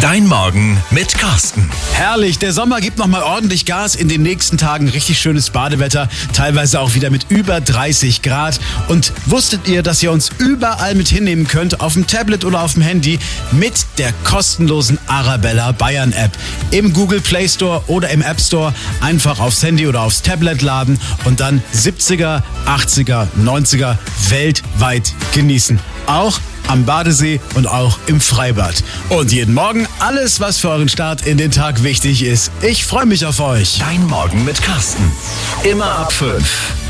Dein Morgen mit Carsten. Herrlich, der Sommer gibt nochmal ordentlich Gas. In den nächsten Tagen richtig schönes Badewetter, teilweise auch wieder mit über 30 Grad. Und wusstet ihr, dass ihr uns überall mit hinnehmen könnt, auf dem Tablet oder auf dem Handy, mit der kostenlosen Arabella Bayern App. Im Google Play Store oder im App Store einfach aufs Handy oder aufs Tablet laden und dann 70er, 80er, 90er weltweit genießen. Auch am Badesee und auch im Freibad. Und jeden Morgen alles, was für euren Start in den Tag wichtig ist. Ich freue mich auf euch. Dein Morgen mit Carsten. Immer ab 5.